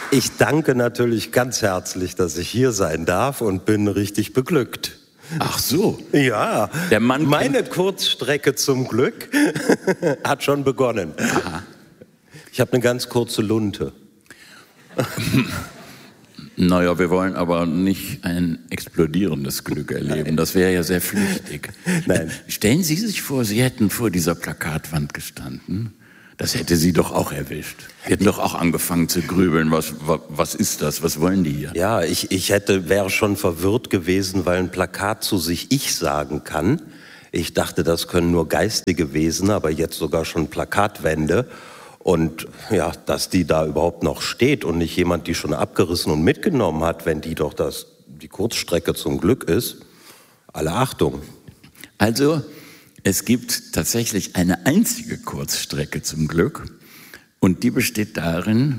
Ich danke natürlich ganz herzlich, dass ich hier sein darf und bin richtig beglückt. Ach so. Ja, Der Mann meine Kurzstrecke zum Glück hat schon begonnen. Aha. Ich habe eine ganz kurze Lunte. Naja, wir wollen aber nicht ein explodierendes Glück erleben. Das wäre ja sehr flüchtig. Nein. Stellen Sie sich vor, Sie hätten vor dieser Plakatwand gestanden. Das hätte Sie doch auch erwischt. Sie hätten doch auch angefangen zu grübeln. Was ist das? Was wollen die hier? Ja, ich wäre schon verwirrt gewesen, weil ein Plakat zu sich ich sagen kann. Ich dachte, das können nur geistige Wesen, aber jetzt sogar schon Plakatwände. Und ja, dass die da überhaupt noch steht und nicht jemand die schon abgerissen und mitgenommen hat, wenn die doch die Kurzstrecke zum Glück ist. Alle Achtung. Also, es gibt tatsächlich eine einzige Kurzstrecke zum Glück. Und die besteht darin,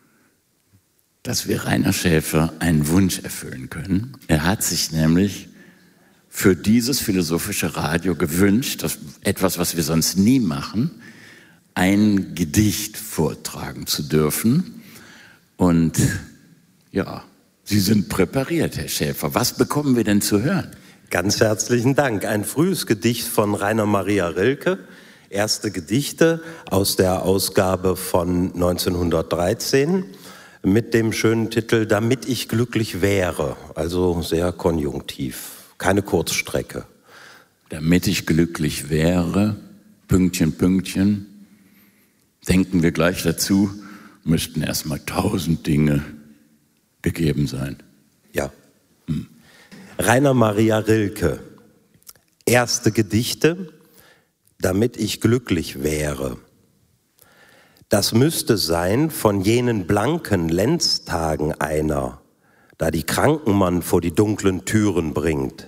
dass wir Rainer Schäfer einen Wunsch erfüllen können. Er hat sich nämlich für dieses philosophische Radio gewünscht, etwas, was wir sonst nie machen, ein Gedicht vortragen zu dürfen. Und ja, Sie sind präpariert, Herr Schäfer. Was bekommen wir denn zu hören? Ganz herzlichen Dank. Ein frühes Gedicht von Rainer Maria Rilke. Erste Gedichte aus der Ausgabe von 1913 mit dem schönen Titel »Damit ich glücklich wäre«. Also sehr konjunktiv, keine Kurzstrecke. Damit ich glücklich wäre, Pünktchen, Pünktchen. Denken wir gleich dazu, müssten erstmal 1000 Dinge gegeben sein. Ja. Rainer Maria Rilke. Erste Gedichte, damit ich glücklich wäre. Das müsste sein von jenen blanken Lenztagen einer, da die Kranken man vor die dunklen Türen bringt.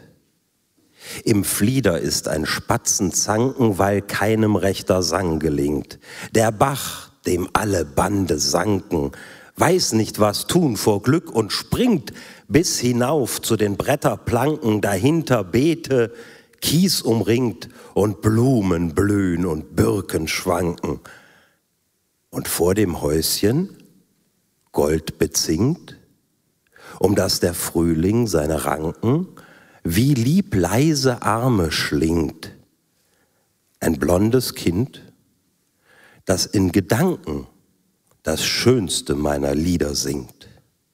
Im Flieder ist ein Spatzenzanken, weil keinem rechter Sang gelingt. Der Bach, dem alle Bande sanken, weiß nicht, was tun vor Glück und springt bis hinauf zu den Bretterplanken, dahinter Beete, Kies umringt und Blumen blühen und Birken schwanken. Und vor dem Häuschen Gold bezingt, um das der Frühling seine Ranken wie lieb leise Arme schlingt. Ein blondes Kind, das in Gedanken das Schönste meiner Lieder singt.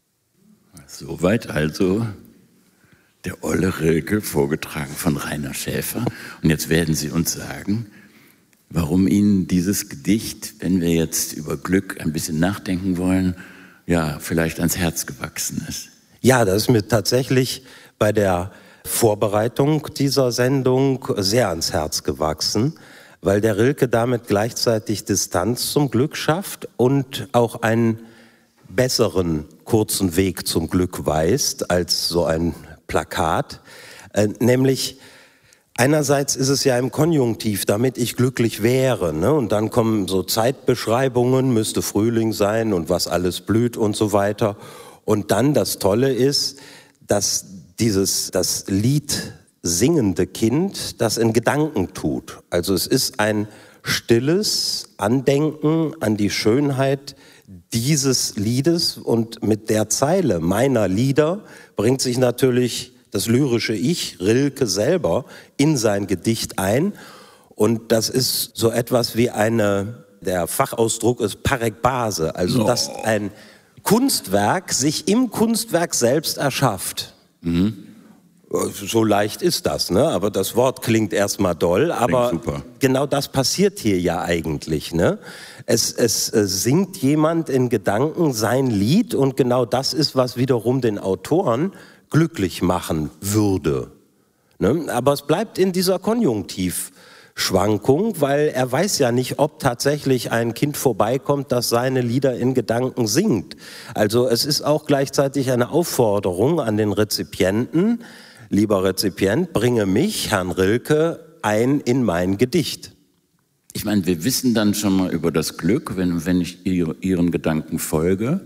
Soweit also der Olle Rilke, vorgetragen von Rainer Schäfer. Und jetzt werden Sie uns sagen, warum Ihnen dieses Gedicht, wenn wir jetzt über Glück ein bisschen nachdenken wollen, ja, vielleicht ans Herz gewachsen ist. Ja, das ist mir tatsächlich bei der Vorbereitung dieser Sendung sehr ans Herz gewachsen, weil der Rilke damit gleichzeitig Distanz zum Glück schafft und auch einen besseren kurzen Weg zum Glück weist als so ein Plakat. Nämlich einerseits ist es ja im Konjunktiv, damit ich glücklich wäre, ne? Und dann kommen so Zeitbeschreibungen, müsste Frühling sein und was alles blüht und so weiter. Und dann das Tolle ist, dass das Lied singende Kind das in Gedanken tut. Also es ist ein stilles Andenken an die Schönheit dieses Liedes und mit der Zeile meiner Lieder bringt sich natürlich das lyrische Ich, Rilke selber, in sein Gedicht ein. Und das ist so etwas wie der Fachausdruck ist Parekbase, also dass ein Kunstwerk sich im Kunstwerk selbst erschafft. Mhm. So leicht ist das, ne? Aber das Wort klingt erstmal doll, aber super. Genau das passiert hier ja eigentlich, ne? Es singt jemand in Gedanken sein Lied und genau das ist, was wiederum den Autoren glücklich machen würde, ne? Aber es bleibt in dieser Konjunktivschwankung, weil er weiß ja nicht, ob tatsächlich ein Kind vorbeikommt, das seine Lieder in Gedanken singt. Also es ist auch gleichzeitig eine Aufforderung an den Rezipienten, lieber Rezipient, bringe mich, Herrn Rilke, ein in mein Gedicht. Ich meine, wir wissen dann schon mal über das Glück, wenn ich Ihren Gedanken folge,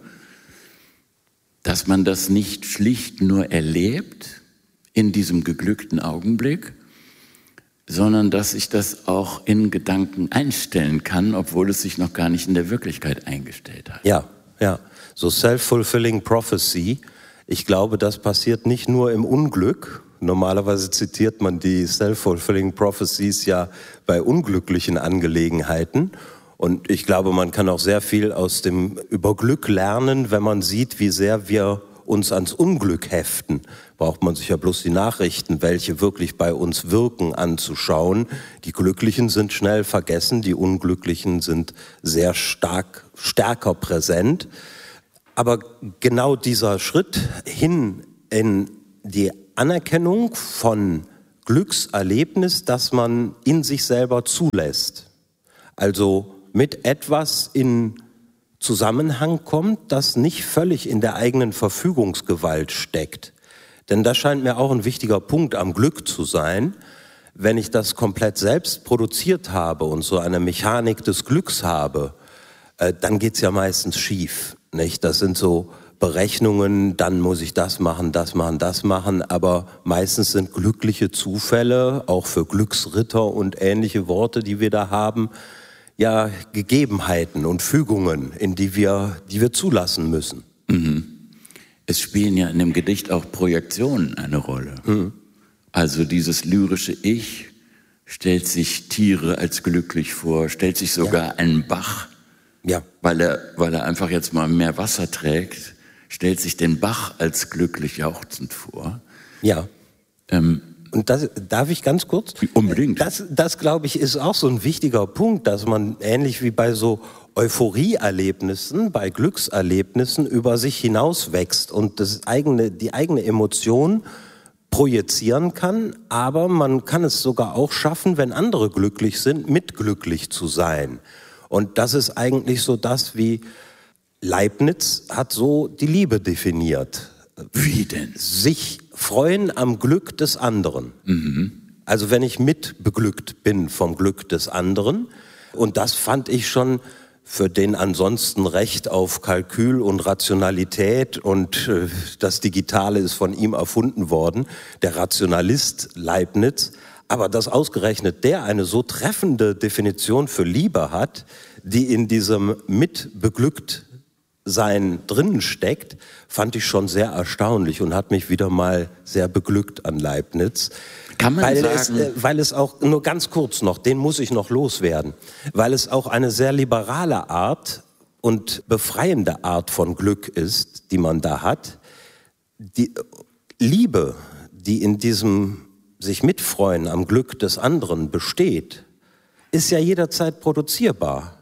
dass man das nicht schlicht nur erlebt in diesem geglückten Augenblick, sondern dass ich das auch in Gedanken einstellen kann, obwohl es sich noch gar nicht in der Wirklichkeit eingestellt hat. Ja, Ja, so self-fulfilling prophecy. Ich glaube, das passiert nicht nur im Unglück. Normalerweise zitiert man die self-fulfilling prophecies ja bei unglücklichen Angelegenheiten. Und ich glaube, man kann auch sehr viel über Glück lernen, wenn man sieht, wie sehr wir uns ans Unglück heften. Braucht man sich ja bloß die Nachrichten, welche wirklich bei uns wirken, anzuschauen. Die Glücklichen sind schnell vergessen, die Unglücklichen sind sehr stärker präsent. Aber genau dieser Schritt hin in die Anerkennung von Glückserlebnis, das man in sich selber zulässt. Also mit etwas in Zusammenhang kommt, das nicht völlig in der eigenen Verfügungsgewalt steckt. Denn das scheint mir auch ein wichtiger Punkt am Glück zu sein. Wenn ich das komplett selbst produziert habe und so eine Mechanik des Glücks habe, dann geht's ja meistens schief, nicht? Das sind so Berechnungen, dann muss ich das machen, das machen, das machen. Aber meistens sind glückliche Zufälle, auch für Glücksritter und ähnliche Worte, die wir da haben, ja, Gegebenheiten und Fügungen, in die wir zulassen müssen. Mhm. Es spielen ja in dem Gedicht auch Projektionen eine Rolle. Mhm. Also dieses lyrische Ich stellt sich Tiere als glücklich vor, stellt sich sogar einen Bach, weil er einfach jetzt mal mehr Wasser trägt, stellt sich den Bach als glücklich jauchzend vor. Ja. Und das darf ich ganz kurz? Unbedingt. Das glaube ich, ist auch so ein wichtiger Punkt, dass man ähnlich wie bei so Euphorieerlebnissen, bei Glückserlebnissen über sich hinauswächst und die eigene Emotion projizieren kann, aber man kann es sogar auch schaffen, wenn andere glücklich sind, mitglücklich zu sein. Und das ist eigentlich so das, wie Leibniz hat so die Liebe definiert. Wie denn? Sich freuen am Glück des anderen. Mhm. Also wenn ich mitbeglückt bin vom Glück des anderen. Und das fand ich schon für den ansonsten Recht auf Kalkül und Rationalität und das Digitale ist von ihm erfunden worden, der Rationalist Leibniz. Aber dass ausgerechnet der eine so treffende Definition für Liebe hat, die in diesem mitbeglückt Sein drinnen steckt, fand ich schon sehr erstaunlich und hat mich wieder mal sehr beglückt an Leibniz. Kann man sagen, weil es auch, nur ganz kurz noch, den muss ich noch loswerden, weil es auch eine sehr liberale Art und befreiende Art von Glück ist, die man da hat. Die Liebe, die in diesem sich mitfreuen am Glück des anderen besteht, ist ja jederzeit produzierbar.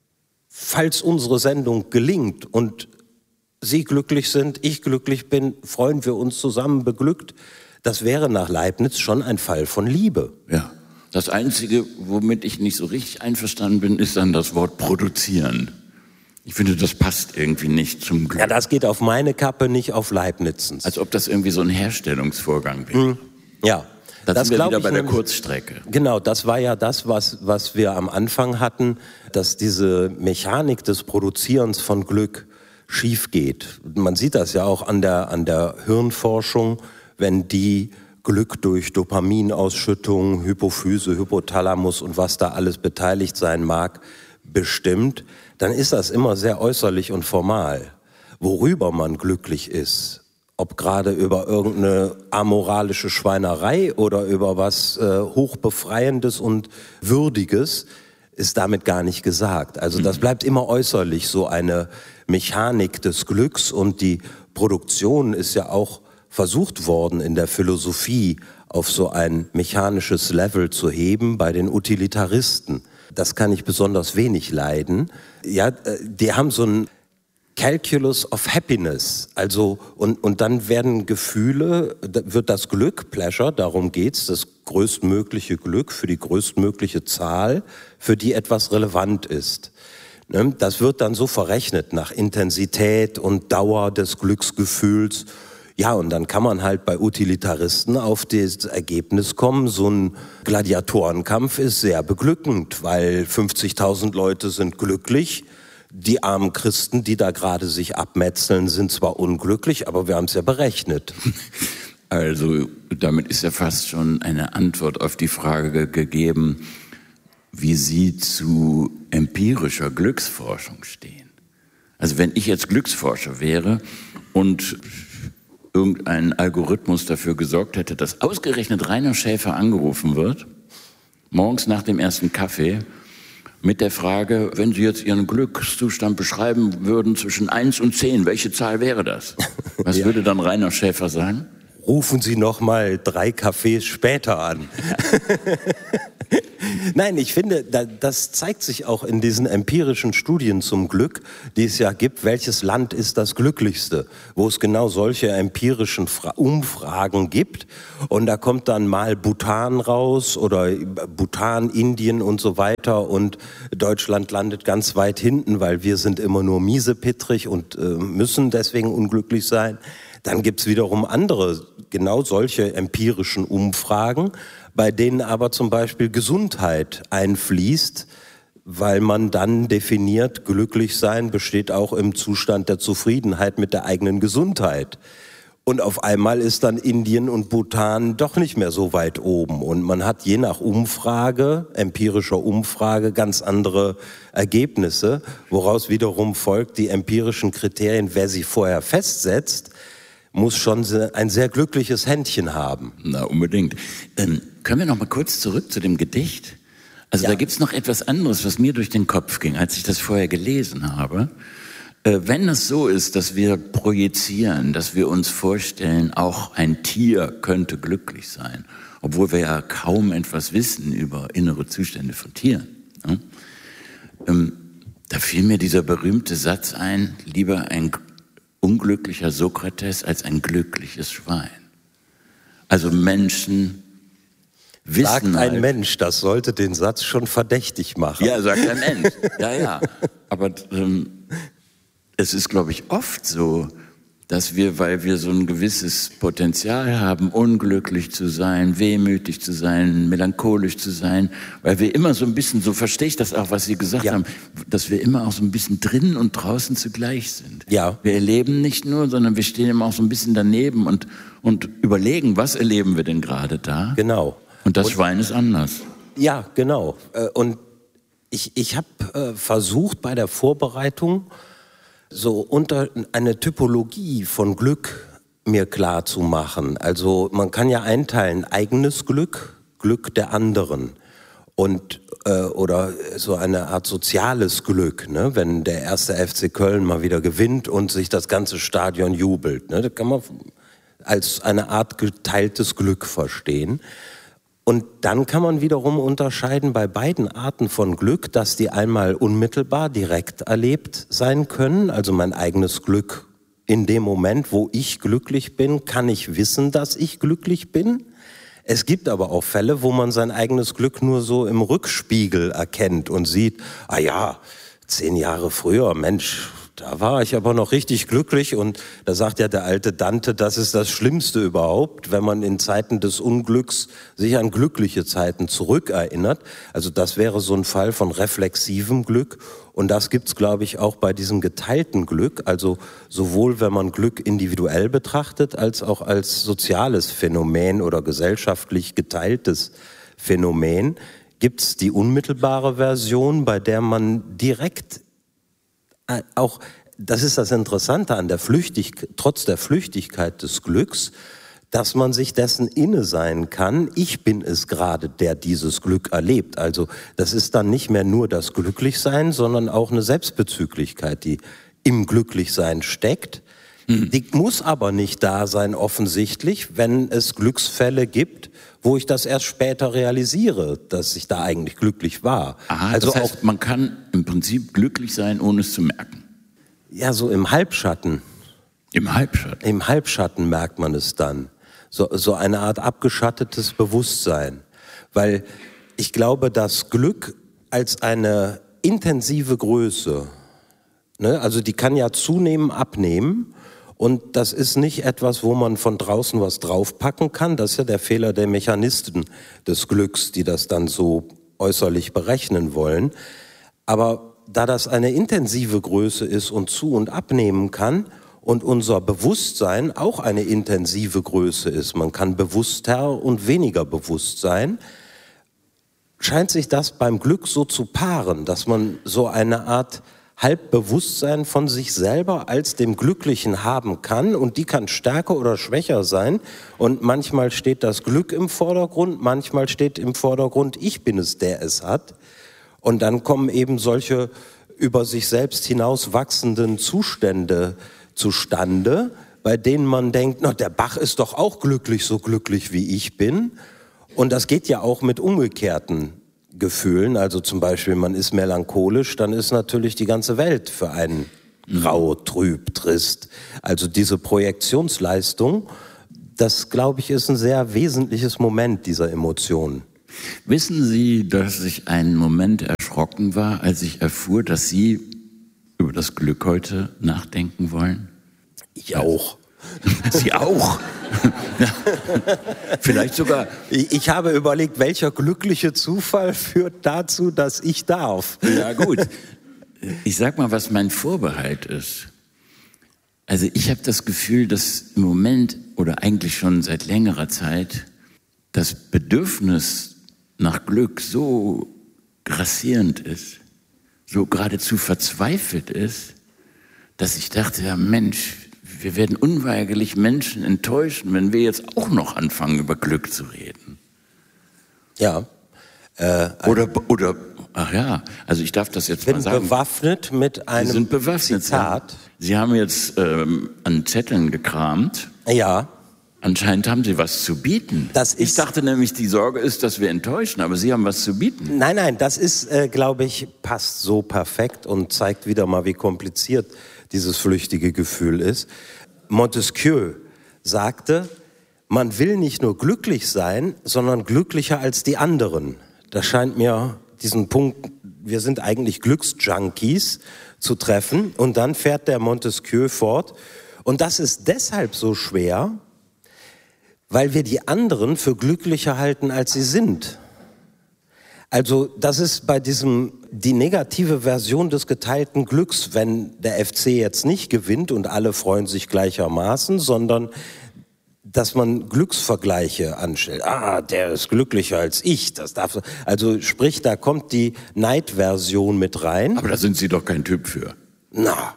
Falls unsere Sendung gelingt und Sie glücklich sind, ich glücklich bin, freuen wir uns zusammen beglückt. Das wäre nach Leibniz schon ein Fall von Liebe. Ja. Das Einzige, womit ich nicht so richtig einverstanden bin, ist dann das Wort produzieren. Ich finde, das passt irgendwie nicht zum Glück. Ja, das geht auf meine Kappe, nicht auf Leibnizens. Als ob das irgendwie so ein Herstellungsvorgang wäre. Ja. Da sind wir wieder bei der Kurzstrecke. Genau, das war ja das, was wir am Anfang hatten, dass diese Mechanik des Produzierens von Glück schief geht. Man sieht das ja auch an der Hirnforschung, wenn die Glück durch Dopaminausschüttung, Hypophyse, Hypothalamus und was da alles beteiligt sein mag, bestimmt, dann ist das immer sehr äußerlich und formal. Worüber man glücklich ist, ob gerade über irgendeine amoralische Schweinerei oder über was Hochbefreiendes und Würdiges, ist damit gar nicht gesagt. Also das bleibt immer äußerlich, so eine Mechanik des Glücks. Und die Produktion ist ja auch versucht worden in der Philosophie auf so ein mechanisches Level zu heben bei den Utilitaristen. Das kann ich besonders wenig leiden. Ja, die haben so ein Calculus of Happiness, also und dann werden Gefühle, wird das Glück, Pleasure, darum geht's, das größtmögliche Glück für die größtmögliche Zahl, für die etwas relevant ist. Das wird dann so verrechnet nach Intensität und Dauer des Glücksgefühls. Ja, und dann kann man halt bei Utilitaristen auf das Ergebnis kommen, so ein Gladiatorenkampf ist sehr beglückend, weil 50.000 Leute sind glücklich. Die armen Christen, die da gerade sich abmetzeln, sind zwar unglücklich, aber wir haben es ja berechnet. Also damit ist ja fast schon eine Antwort auf die Frage gegeben, wie Sie zu empirischer Glücksforschung stehen. Also wenn ich jetzt Glücksforscher wäre und irgendein Algorithmus dafür gesorgt hätte, dass ausgerechnet Rainer Schäfer angerufen wird, morgens nach dem ersten Kaffee, mit der Frage, wenn Sie jetzt Ihren Glückszustand beschreiben würden zwischen 1 und 10, welche Zahl wäre das? Was würde dann Rainer Schäfer sagen? Rufen Sie noch mal 3 Cafés später an. Nein, ich finde, das zeigt sich auch in diesen empirischen Studien zum Glück, die es ja gibt. Welches Land ist das glücklichste? Wo es genau solche empirischen Umfragen gibt. Und da kommt dann mal Bhutan raus oder Bhutan, Indien und so weiter. Und Deutschland landet ganz weit hinten, weil wir sind immer nur miesepittrig und müssen deswegen unglücklich sein. Dann gibt's wiederum andere, genau solche empirischen Umfragen, bei denen aber zum Beispiel Gesundheit einfließt, weil man dann definiert, glücklich sein besteht auch im Zustand der Zufriedenheit mit der eigenen Gesundheit. Und auf einmal ist dann Indien und Bhutan doch nicht mehr so weit oben. Und man hat je nach Umfrage, empirischer Umfrage, ganz andere Ergebnisse, woraus wiederum folgt, die empirischen Kriterien, wer sie vorher festsetzt, muss schon ein sehr glückliches Händchen haben. Na, unbedingt. Können wir noch mal kurz zurück zu dem Gedicht? Also ja. Da gibt's noch etwas anderes, was mir durch den Kopf ging, als ich das vorher gelesen habe. Wenn es so ist, dass wir projizieren, dass wir uns vorstellen, auch ein Tier könnte glücklich sein, obwohl wir ja kaum etwas wissen über innere Zustände von Tieren. Ne? Da fiel mir dieser berühmte Satz ein, lieber ein unglücklicher Sokrates als ein glückliches Schwein. Also Menschen wissen sagt ein halt, Mensch, das sollte den Satz schon verdächtig machen. Ja, sagt ein Mensch. Ja. Aber es ist, glaube ich, oft so, dass wir, weil wir so ein gewisses Potenzial haben, unglücklich zu sein, wehmütig zu sein, melancholisch zu sein, weil wir immer so ein bisschen, so verstehe ich das auch, was Sie gesagt haben, dass wir immer auch so ein bisschen drinnen und draußen zugleich sind. Ja. Wir erleben nicht nur, sondern wir stehen immer auch so ein bisschen daneben und überlegen, was erleben wir denn gerade da? Genau. Und das Schwein ist anders. Ja, genau. Und ich habe versucht bei der Vorbereitung so unter eine Typologie von Glück mir klar zu machen. Also man kann ja einteilen, eigenes Glück, Glück der anderen und oder so eine Art soziales Glück, ne? Wenn der erste FC Köln mal wieder gewinnt und sich das ganze Stadion jubelt, ne? Das kann man als eine Art geteiltes Glück verstehen. Und dann kann man wiederum unterscheiden bei beiden Arten von Glück, dass die einmal unmittelbar direkt erlebt sein können, also mein eigenes Glück in dem Moment, wo ich glücklich bin, kann ich wissen, dass ich glücklich bin. Es gibt aber auch Fälle, wo man sein eigenes Glück nur so im Rückspiegel erkennt und sieht, 10 Jahre früher, Mensch, da war ich aber noch richtig glücklich. Und da sagt ja der alte Dante, das ist das Schlimmste überhaupt, wenn man in Zeiten des Unglücks sich an glückliche Zeiten zurückerinnert. Also das wäre so ein Fall von reflexivem Glück. Und das gibt's, glaube ich, auch bei diesem geteilten Glück. Also sowohl, wenn man Glück individuell betrachtet, als auch als soziales Phänomen oder gesellschaftlich geteiltes Phänomen, gibt's die unmittelbare Version, bei der man direkt auch, das ist das Interessante an der trotz der Flüchtigkeit des Glücks, dass man sich dessen inne sein kann, ich bin es gerade, der dieses Glück erlebt. Also das ist dann nicht mehr nur das Glücklichsein, sondern auch eine Selbstbezüglichkeit, die im Glücklichsein steckt. Die muss aber nicht da sein, offensichtlich, wenn es Glücksfälle gibt, wo ich das erst später realisiere, dass ich da eigentlich glücklich war. Aha, also das heißt, man kann im Prinzip glücklich sein, ohne es zu merken. Ja, so im Halbschatten. Im Halbschatten? Im Halbschatten merkt man es dann. So eine Art abgeschattetes Bewusstsein. Weil ich glaube, dass Glück als eine intensive Größe, ne, also die kann ja zunehmen, abnehmen. Und das ist nicht etwas, wo man von draußen was draufpacken kann. Das ist ja der Fehler der Mechanisten des Glücks, die das dann so äußerlich berechnen wollen. Aber da das eine intensive Größe ist und zu- und abnehmen kann und unser Bewusstsein auch eine intensive Größe ist, man kann bewusster und weniger bewusst sein, scheint sich das beim Glück so zu paaren, dass man so eine Art Halbbewusstsein von sich selber als dem Glücklichen haben kann, und die kann stärker oder schwächer sein, und manchmal steht das Glück im Vordergrund, manchmal steht im Vordergrund, ich bin es, der es hat, und dann kommen eben solche über sich selbst hinaus wachsenden Zustände zustande, bei denen man denkt, na, der Bach ist doch auch glücklich, so glücklich wie ich bin. Und das geht ja auch mit umgekehrten Gefühlen. Also zum Beispiel, man ist melancholisch, dann ist natürlich die ganze Welt für einen grau, trüb, trist. Also diese Projektionsleistung, das, glaube ich, ist ein sehr wesentliches Moment dieser Emotionen. Wissen Sie, dass ich einen Moment erschrocken war, als ich erfuhr, dass Sie über das Glück heute nachdenken wollen? Ich auch. Sie auch? Ja. Vielleicht sogar. Ich habe überlegt, welcher glückliche Zufall führt dazu, dass ich darf. Ja, gut. Ich sag mal, was mein Vorbehalt ist. Also ich habe das Gefühl, dass im Moment oder eigentlich schon seit längerer Zeit das Bedürfnis nach Glück so grassierend ist, so geradezu verzweifelt ist, dass ich dachte, ja Mensch, wir werden unweigerlich Menschen enttäuschen, wenn wir jetzt auch noch anfangen, über Glück zu reden. Ja. Oder, ach ja, also ich darf das jetzt mal sagen. Ich bin bewaffnet mit einem Sie sind bewaffnet. Zitat. Sie haben jetzt an Zetteln gekramt. Ja. Anscheinend haben Sie was zu bieten. Ich dachte nämlich, die Sorge ist, dass wir enttäuschen, aber Sie haben was zu bieten. Nein, das ist, glaube ich, passt so perfekt und zeigt wieder mal, wie kompliziert dieses flüchtige Gefühl ist. Montesquieu sagte, man will nicht nur glücklich sein, sondern glücklicher als die anderen. Das scheint mir diesen Punkt, wir sind eigentlich Glücksjunkies, zu treffen. Und dann fährt der Montesquieu fort. Und das ist deshalb so schwer, weil wir die anderen für glücklicher halten, als sie sind. Also das ist bei die negative Version des geteilten Glücks, wenn der FC jetzt nicht gewinnt und alle freuen sich gleichermaßen, sondern dass man Glücksvergleiche anstellt. Ah, der ist glücklicher als ich. Das darf, also sprich, da kommt die Neidversion mit rein. Aber da sind Sie doch kein Typ für. Na.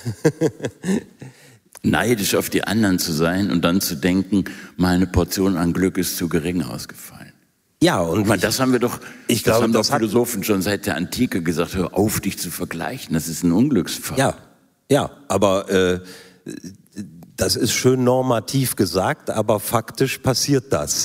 Neidisch auf die anderen zu sein und dann zu denken, meine Portion an Glück ist zu gering ausgefallen. Ja, und das haben wir doch, das haben Philosophen schon seit der Antike gesagt, hör auf, dich zu vergleichen, das ist ein Unglücksfall. Ja, aber das ist schön normativ gesagt, aber faktisch passiert das.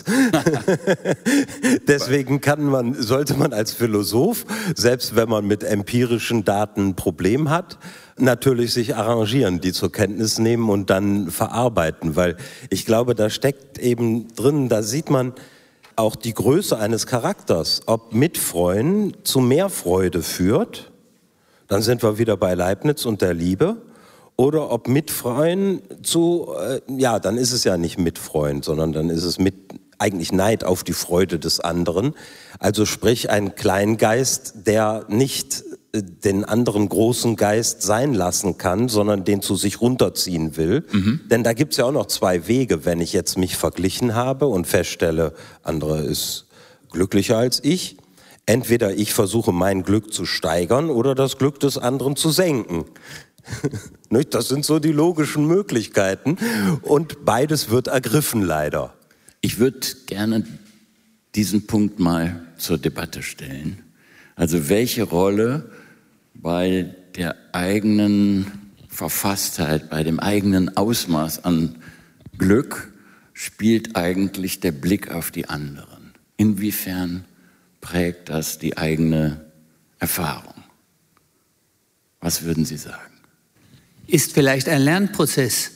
Deswegen sollte man als Philosoph, selbst wenn man mit empirischen Daten ein Problem hat, natürlich sich arrangieren, die zur Kenntnis nehmen und dann verarbeiten, weil ich glaube, da steckt eben drin, da sieht man auch die Größe eines Charakters, ob Mitfreuen zu mehr Freude führt, dann sind wir wieder bei Leibniz und der Liebe, oder ob Mitfreuen dann ist es ja nicht Mitfreuen, sondern dann ist es eigentlich Neid auf die Freude des anderen. Also sprich ein Kleingeist, der nicht den anderen großen Geist sein lassen kann, sondern den zu sich runterziehen will. Mhm. Denn da gibt's ja auch noch zwei Wege, wenn ich jetzt mich verglichen habe und feststelle, andere ist glücklicher als ich. Entweder ich versuche mein Glück zu steigern oder das Glück des anderen zu senken. Das sind so die logischen Möglichkeiten und beides wird ergriffen leider. Ich würde gerne diesen Punkt mal zur Debatte stellen. Also welche Rolle bei der eigenen Verfasstheit, bei dem eigenen Ausmaß an Glück spielt eigentlich der Blick auf die anderen? Inwiefern prägt das die eigene Erfahrung? Was würden Sie sagen? Ist vielleicht ein Lernprozess,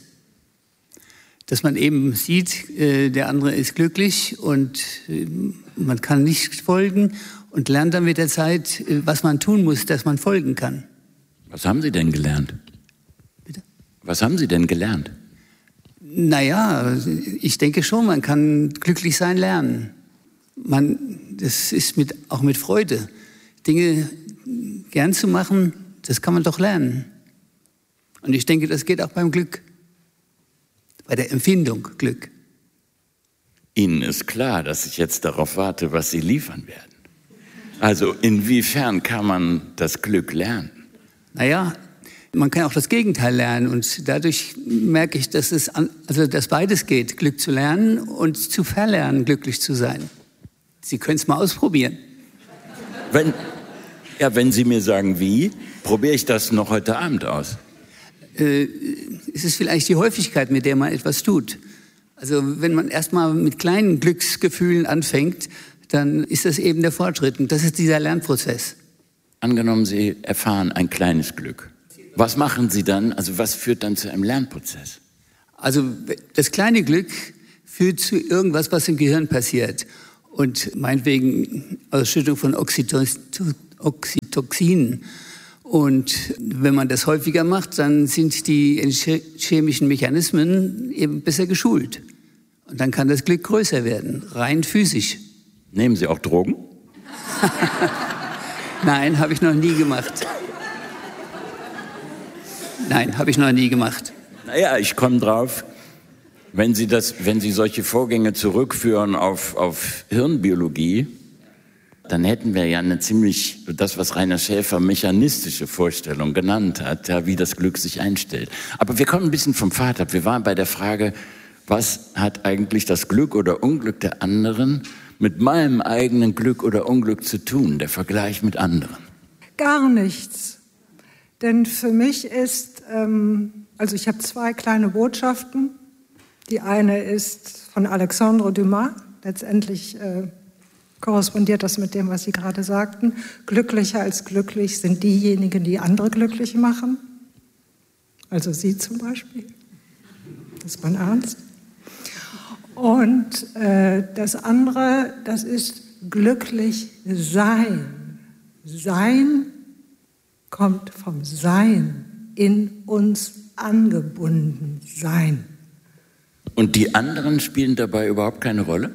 dass man eben sieht, der andere ist glücklich und man kann nicht folgen und lernt dann mit der Zeit, was man tun muss, dass man folgen kann. Was haben Sie denn gelernt? Bitte? Was haben Sie denn gelernt? Naja, ich denke schon, man kann glücklich sein lernen. Das ist auch mit Freude. Dinge gern zu machen, das kann man doch lernen. Und ich denke, das geht auch beim Glück, bei der Empfindung Glück. Ihnen ist klar, dass ich jetzt darauf warte, was Sie liefern werden. Also inwiefern kann man das Glück lernen? Naja, man kann auch das Gegenteil lernen und dadurch merke ich, dass dass beides geht, Glück zu lernen und zu verlernen, glücklich zu sein. Sie können es mal ausprobieren. Wenn Sie mir sagen, wie, probiere ich das noch heute Abend aus. Es ist vielleicht die Häufigkeit, mit der man etwas tut. Also wenn man erstmal mit kleinen Glücksgefühlen anfängt, dann ist das eben der Fortschritt und das ist dieser Lernprozess. Angenommen, Sie erfahren ein kleines Glück. Was machen Sie dann? Also was führt dann zu einem Lernprozess? Also das kleine Glück führt zu irgendwas, was im Gehirn passiert. Und meinetwegen Ausschüttung von Oxytocin. Und wenn man das häufiger macht, dann sind die chemischen Mechanismen eben besser geschult. Und dann kann das Glück größer werden, rein physisch. Nehmen Sie auch Drogen? Nein, habe ich noch nie gemacht. Naja, ich komme drauf, wenn Sie solche Vorgänge zurückführen auf Hirnbiologie, dann hätten wir ja eine ziemlich, das was Rainer Schäfer mechanistische Vorstellung genannt hat, ja, wie das Glück sich einstellt. Aber wir kommen ein bisschen vom Pfad ab. Wir waren bei der Frage, was hat eigentlich das Glück oder Unglück der anderen mit meinem eigenen Glück oder Unglück zu tun, der Vergleich mit anderen? Gar nichts. Denn für mich ist, also ich habe 2 kleine Botschaften. Die eine ist von Alexandre Dumas, letztendlich korrespondiert das mit dem, was Sie gerade sagten. Glücklicher als glücklich sind diejenigen, die andere glücklich machen. Also Sie zum Beispiel. Das ist mein Ernst. Und das andere, das ist glücklich sein. Sein kommt vom Sein, in uns angebunden sein. Und die anderen spielen dabei überhaupt keine Rolle?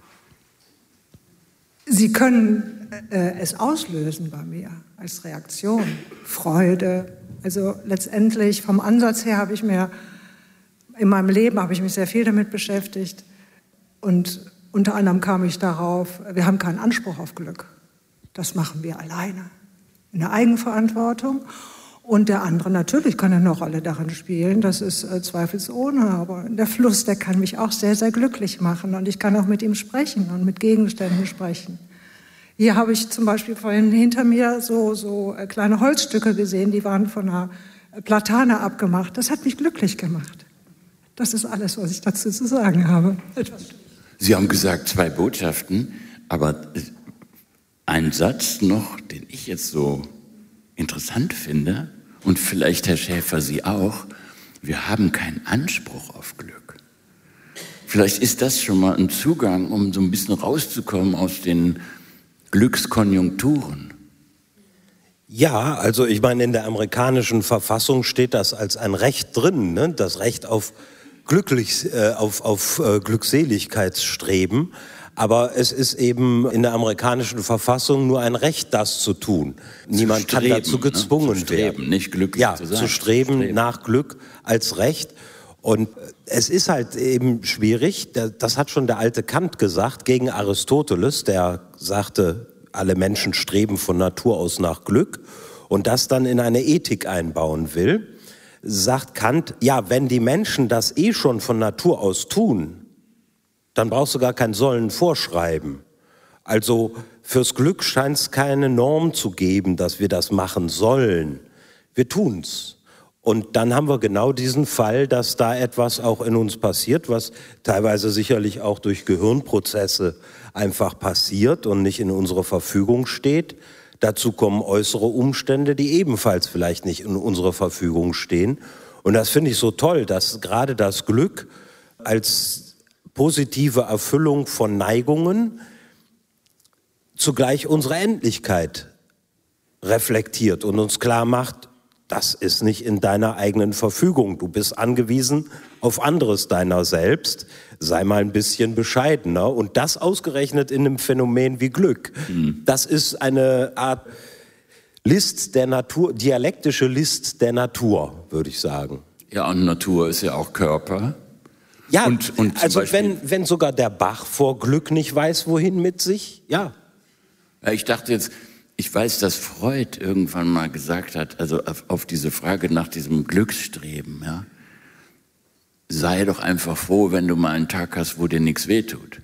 Sie können es auslösen bei mir als Reaktion, Freude. Also letztendlich vom Ansatz her in meinem Leben habe ich mich sehr viel damit beschäftigt. Und unter anderem kam ich darauf, wir haben keinen Anspruch auf Glück. Das machen wir alleine, in der Eigenverantwortung. Und der andere natürlich kann eine Rolle darin spielen, das ist zweifelsohne, aber der Fluss, der kann mich auch sehr, sehr glücklich machen und ich kann auch mit ihm sprechen und mit Gegenständen sprechen. Hier habe ich zum Beispiel vorhin hinter mir so kleine Holzstücke gesehen, die waren von einer Platane abgemacht. Das hat mich glücklich gemacht. Das ist alles, was ich dazu zu sagen habe. Sie haben gesagt 2 Botschaften, aber ein Satz noch, den ich jetzt so interessant finde, und vielleicht, Herr Schäfer, Sie auch, wir haben keinen Anspruch auf Glück. Vielleicht ist das schon mal ein Zugang, um so ein bisschen rauszukommen aus den Glückskonjunkturen. Ja, also ich meine, in der amerikanischen Verfassung steht das als ein Recht drin, ne? Das Recht auf Glückseligkeitsstreben. Aber es ist eben in der amerikanischen Verfassung nur ein Recht, das zu tun. Niemand kann dazu gezwungen werden. Nicht glücklich zu sein. Zu streben nach Glück als Recht. Und es ist halt eben schwierig, das hat schon der alte Kant gesagt, gegen Aristoteles, der sagte, alle Menschen streben von Natur aus nach Glück und das dann in eine Ethik einbauen will, sagt Kant, ja, wenn die Menschen das schon von Natur aus tun, dann brauchst du gar kein Sollen vorschreiben. Also fürs Glück scheint es keine Norm zu geben, dass wir das machen sollen. Wir tun's. Und dann haben wir genau diesen Fall, dass da etwas auch in uns passiert, was teilweise sicherlich auch durch Gehirnprozesse einfach passiert und nicht in unserer Verfügung steht. Dazu kommen äußere Umstände, die ebenfalls vielleicht nicht in unserer Verfügung stehen. Und das finde ich so toll, dass gerade das Glück als positive Erfüllung von Neigungen zugleich unsere Endlichkeit reflektiert und uns klar macht, das ist nicht in deiner eigenen Verfügung. Du bist angewiesen auf anderes deiner selbst. Sei mal ein bisschen bescheidener. Und das ausgerechnet in einem Phänomen wie Glück. Das ist eine Art List der Natur, dialektische List der Natur, würde ich sagen. Ja, und Natur ist ja auch Körper. Ja, und also wenn sogar der Bach vor Glück nicht weiß, wohin mit sich, ja. Ja, ich dachte jetzt, Ich weiß, dass Freud irgendwann mal gesagt hat, also auf diese Frage nach diesem Glücksstreben, ja, sei doch einfach froh, wenn du mal einen Tag hast, wo dir nichts wehtut.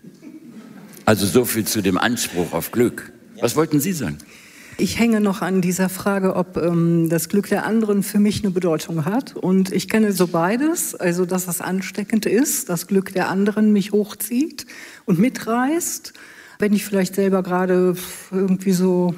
Also so viel zu dem Anspruch auf Glück. Was wollten Sie sagen? Ich hänge noch an dieser Frage, ob das Glück der anderen für mich eine Bedeutung hat. Und ich kenne so beides, also dass das ansteckend ist, das Glück der anderen mich hochzieht und mitreißt. Wenn ich vielleicht selber gerade irgendwie so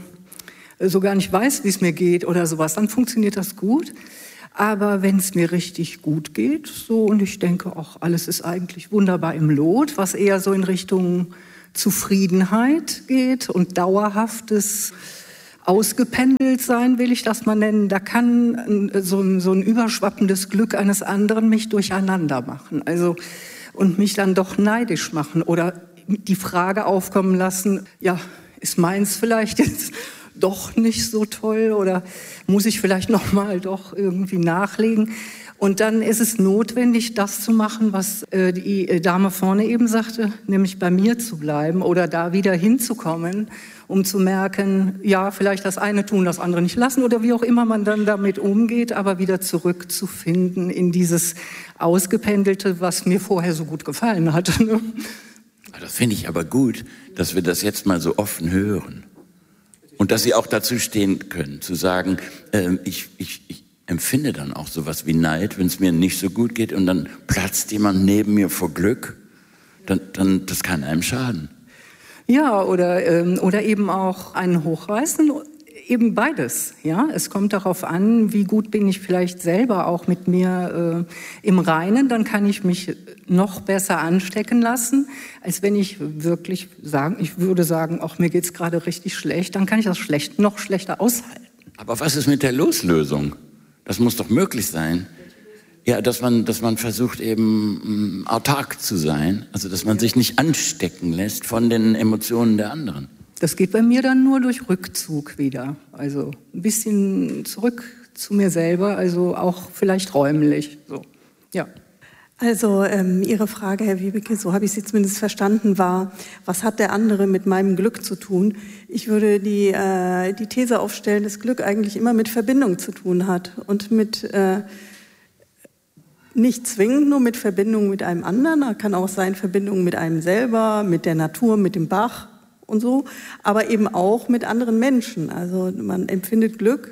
gar nicht weiß, wie es mir geht oder sowas, dann funktioniert das gut. Aber wenn es mir richtig gut geht, so, und ich denke, auch alles ist eigentlich wunderbar im Lot, was eher so in Richtung Zufriedenheit geht und dauerhaftes ausgependelt sein, will ich das mal nennen, da kann so ein überschwappendes Glück eines anderen mich durcheinander machen. Also, und mich dann doch neidisch machen oder die Frage aufkommen lassen, ja, ist meins vielleicht jetzt doch nicht so toll oder muss ich vielleicht noch mal doch irgendwie nachlegen? Und dann ist es notwendig, das zu machen, was die Dame vorne eben sagte, nämlich bei mir zu bleiben oder da wieder hinzukommen, um zu merken, ja, vielleicht das eine tun, das andere nicht lassen oder wie auch immer man dann damit umgeht, aber wieder zurückzufinden in dieses Ausgependelte, was mir vorher so gut gefallen hat. Ne? Das finde ich aber gut, dass wir das jetzt mal so offen hören. Und dass Sie auch dazu stehen können, zu sagen, ich empfinde dann auch sowas wie Neid, wenn es mir nicht so gut geht und dann platzt jemand neben mir vor Glück, dann das kann einem schaden. Ja, oder eben auch einen hochreißen, eben beides. Ja, es kommt darauf an, wie gut bin ich vielleicht selber auch mit mir im Reinen, dann kann ich mich noch besser anstecken lassen, als wenn ich wirklich würde sagen, auch mir geht's gerade richtig schlecht, dann kann ich das noch schlechter aushalten. Aber was ist mit der Loslösung? Das muss doch möglich sein. Ja, dass man versucht eben autark zu sein, also dass man sich nicht anstecken lässt von den Emotionen der anderen. Das geht bei mir dann nur durch Rückzug wieder, also ein bisschen zurück zu mir selber, also auch vielleicht räumlich, so, ja. Also Ihre Frage, Herr Wiebeke, so habe ich sie zumindest verstanden, war, was hat der andere mit meinem Glück zu tun? Ich würde die These aufstellen, dass Glück eigentlich immer mit Verbindung zu tun hat und mit nicht zwingend nur mit Verbindung mit einem anderen, da kann auch sein Verbindung mit einem selber, mit der Natur, mit dem Bach und so, aber eben auch mit anderen Menschen. Also man empfindet Glück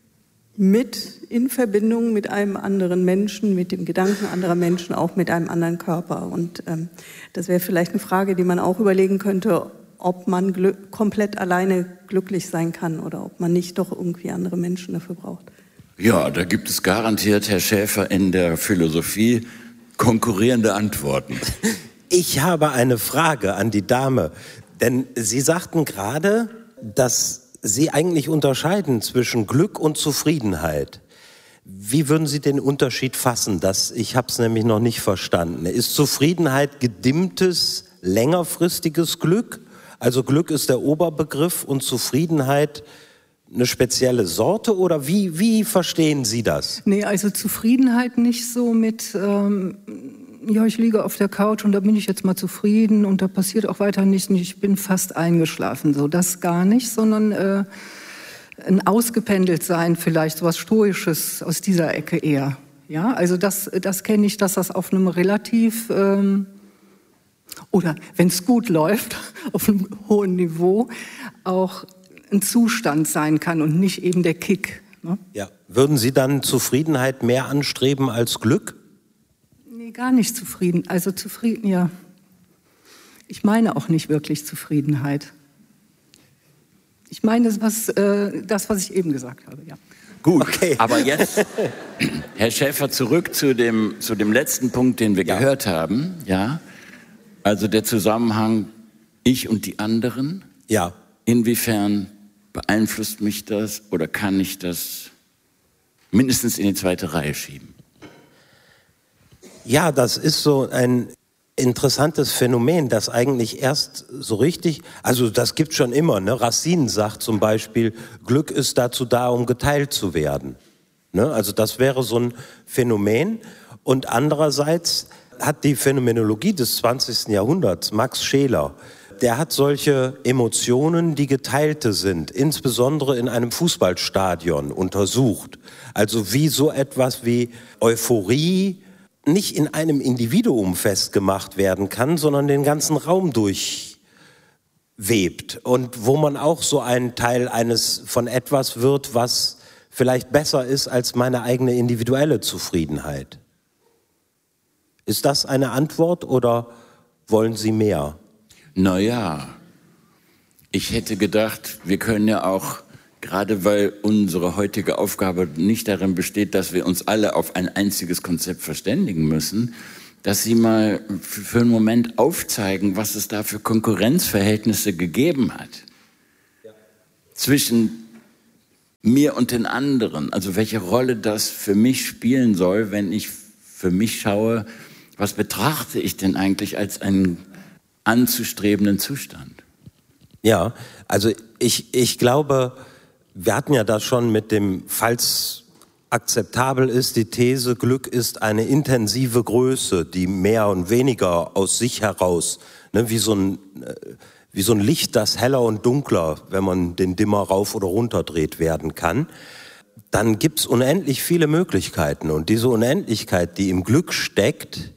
in Verbindung mit einem anderen Menschen, mit dem Gedanken anderer Menschen, auch mit einem anderen Körper. Und das wäre vielleicht eine Frage, die man auch überlegen könnte, ob man komplett alleine glücklich sein kann oder ob man nicht doch irgendwie andere Menschen dafür braucht. Ja, da gibt es garantiert, Herr Schäfer, in der Philosophie konkurrierende Antworten. Ich habe eine Frage an die Dame, denn Sie sagten gerade, dass Sie eigentlich unterscheiden zwischen Glück und Zufriedenheit. Wie würden Sie den Unterschied fassen? Ich habe es nämlich noch nicht verstanden. Ist Zufriedenheit gedimmtes, längerfristiges Glück? Also Glück ist der Oberbegriff und Zufriedenheit eine spezielle Sorte oder wie verstehen Sie das? Nee, also Zufriedenheit nicht so mit, ja, ich liege auf der Couch und da bin ich jetzt mal zufrieden und da passiert auch weiter nichts und ich bin fast eingeschlafen. So, das gar nicht, sondern ein ausgependelt sein vielleicht, so was Stoisches aus dieser Ecke eher. Ja, also das kenne ich, dass das auf einem relativ, oder wenn es gut läuft, auf einem hohen Niveau auch ein Zustand sein kann und nicht eben der Kick. Ne? Ja. Würden Sie dann Zufriedenheit mehr anstreben als Glück? Nee, gar nicht zufrieden. Also zufrieden, ja. Ich meine auch nicht wirklich Zufriedenheit. Ich meine das, was ich eben gesagt habe, ja. Gut, okay. Aber jetzt, Herr Schäfer, zurück zu dem letzten Punkt, den wir gehört haben. Ja? Also der Zusammenhang ich und die anderen. Ja. Inwiefern beeinflusst mich das oder kann ich das mindestens in die zweite Reihe schieben? Ja, das ist so ein interessantes Phänomen, das eigentlich erst so richtig, also das gibt schon immer, ne? Racine sagt zum Beispiel, Glück ist dazu da, um geteilt zu werden. Ne? Also das wäre so ein Phänomen. Und andererseits hat die Phänomenologie des 20. Jahrhunderts, Max Scheler, der hat solche Emotionen, die geteilte sind, insbesondere in einem Fußballstadion untersucht. Also wie so etwas wie Euphorie nicht in einem Individuum festgemacht werden kann, sondern den ganzen Raum durchwebt. Und wo man auch so ein Teil von etwas wird, was vielleicht besser ist als meine eigene individuelle Zufriedenheit. Ist das eine Antwort oder wollen Sie mehr? Naja, ich hätte gedacht, wir können ja auch, gerade weil unsere heutige Aufgabe nicht darin besteht, dass wir uns alle auf ein einziges Konzept verständigen müssen, dass Sie mal für einen Moment aufzeigen, was es da für Konkurrenzverhältnisse gegeben hat. Ja. Zwischen mir und den anderen. Also welche Rolle das für mich spielen soll, wenn ich für mich schaue, was betrachte ich denn eigentlich als einen anzustrebenden Zustand? Ja, also ich glaube, wir hatten ja das schon mit dem, falls akzeptabel ist, die These, Glück ist eine intensive Größe, die mehr und weniger aus sich heraus, ne, wie so ein Licht, das heller und dunkler, wenn man den Dimmer rauf oder runter dreht, werden kann. Dann gibt's unendlich viele Möglichkeiten. Und diese Unendlichkeit, die im Glück steckt,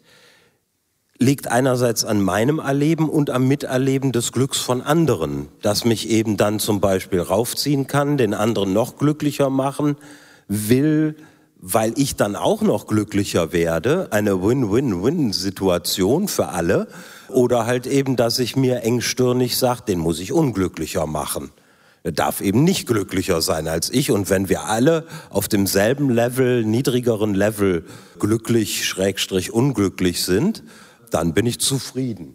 liegt einerseits an meinem Erleben und am Miterleben des Glücks von anderen, das mich eben dann zum Beispiel raufziehen kann, den anderen noch glücklicher machen will, weil ich dann auch noch glücklicher werde, eine Win-Win-Win-Situation für alle, oder halt eben, dass ich mir engstirnig sage, den muss ich unglücklicher machen. Er darf eben nicht glücklicher sein als ich, und wenn wir alle auf demselben Level, niedrigeren Level glücklich, / unglücklich sind, dann bin ich zufrieden.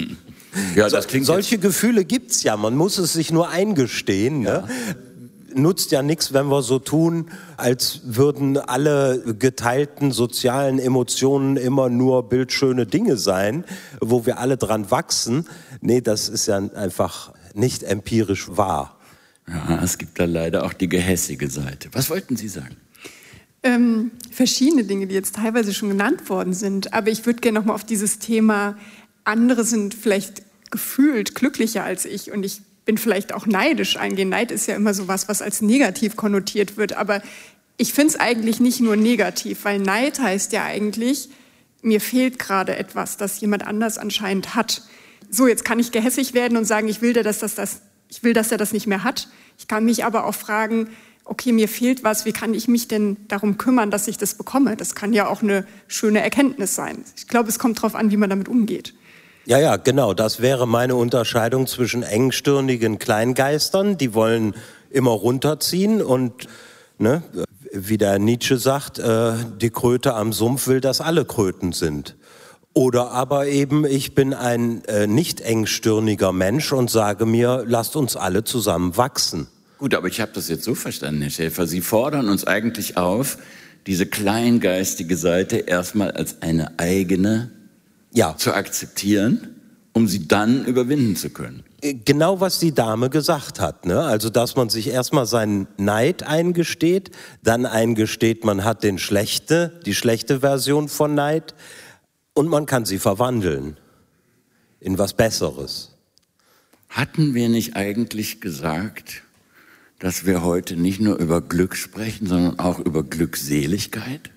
Ja, das klingt solche Gefühle gibt's ja, man muss es sich nur eingestehen. Ja. Ne? Nutzt ja nichts, wenn wir so tun, als würden alle geteilten sozialen Emotionen immer nur bildschöne Dinge sein, wo wir alle dran wachsen. Nee, das ist ja einfach nicht empirisch wahr. Ja, es gibt da leider auch die gehässige Seite. Was wollten Sie sagen? Verschiedene Dinge, die jetzt teilweise schon genannt worden sind. Aber ich würde gerne noch mal auf dieses Thema, andere sind vielleicht gefühlt glücklicher als ich und ich bin vielleicht auch neidisch eingehen. Neid ist ja immer so was als negativ konnotiert wird. Aber ich finde es eigentlich nicht nur negativ, weil Neid heißt ja eigentlich, mir fehlt gerade etwas, das jemand anders anscheinend hat. So, jetzt kann ich gehässig werden und sagen, ich will, dass er das nicht mehr hat. Ich kann mich aber auch fragen, okay, mir fehlt was, wie kann ich mich denn darum kümmern, dass ich das bekomme? Das kann ja auch eine schöne Erkenntnis sein. Ich glaube, es kommt darauf an, wie man damit umgeht. Ja, genau, das wäre meine Unterscheidung zwischen engstirnigen Kleingeistern, die wollen immer runterziehen und, ne, wie der Nietzsche sagt, die Kröte am Sumpf will, dass alle Kröten sind. Oder aber eben, ich bin ein nicht engstirniger Mensch und sage mir, lasst uns alle zusammen wachsen. Gut, aber ich habe das jetzt so verstanden, Herr Schäfer. Sie fordern uns eigentlich auf, diese kleingeistige Seite erstmal als eine eigene zu akzeptieren, um sie dann überwinden zu können. Genau, was die Dame gesagt hat, ne? Also, dass man sich erstmal seinen Neid eingesteht, dann eingesteht, man hat die schlechte Version von Neid und man kann sie verwandeln in was Besseres. Hatten wir nicht eigentlich gesagt, dass wir heute nicht nur über Glück sprechen, sondern auch über Glückseligkeit?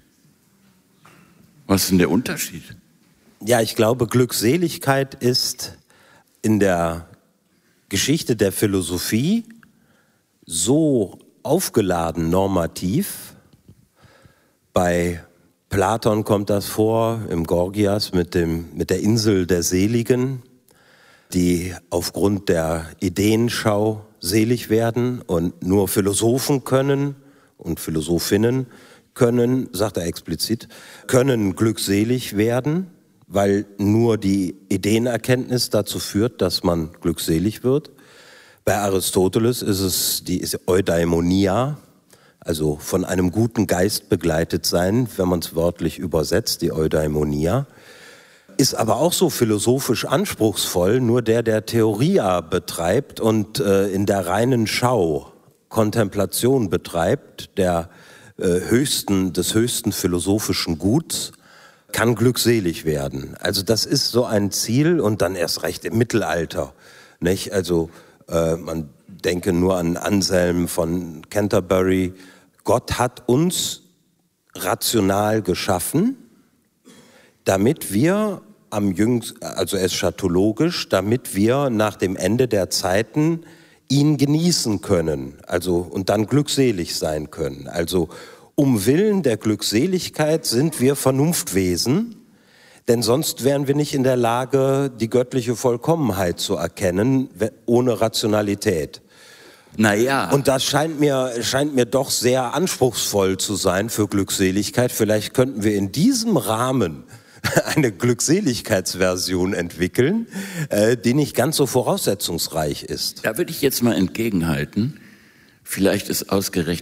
Was ist denn der Unterschied? Ja, ich glaube, Glückseligkeit ist in der Geschichte der Philosophie so aufgeladen normativ. Bei Platon kommt das vor, im Gorgias mit der Insel der Seligen, die aufgrund der Ideenschau selig werden und nur Philosophen können und Philosophinnen können, sagt er explizit, können glückselig werden, weil nur die Ideenerkenntnis dazu führt, dass man glückselig wird. Bei Aristoteles ist es die Eudaimonia, also von einem guten Geist begleitet sein, wenn man es wörtlich übersetzt, die Eudaimonia. Ist aber auch so philosophisch anspruchsvoll, nur der Theoria betreibt und in der reinen Schau Kontemplation betreibt, des höchsten philosophischen Guts, kann glückselig werden. Also das ist so ein Ziel und dann erst recht im Mittelalter. nicht? Also man denke nur an Anselm von Canterbury. Gott hat uns rational geschaffen, damit wir also eschatologisch, damit wir nach dem Ende der Zeiten ihn genießen können, also und dann glückselig sein können. Also um Willen der Glückseligkeit sind wir Vernunftwesen, denn sonst wären wir nicht in der Lage, die göttliche Vollkommenheit zu erkennen, ohne Rationalität. Naja. Und das scheint mir doch sehr anspruchsvoll zu sein für Glückseligkeit. Vielleicht könnten wir in diesem Rahmen eine Glückseligkeitsversion entwickeln, die nicht ganz so voraussetzungsreich ist. Da würde ich jetzt mal entgegenhalten. Vielleicht ist ausgerechnet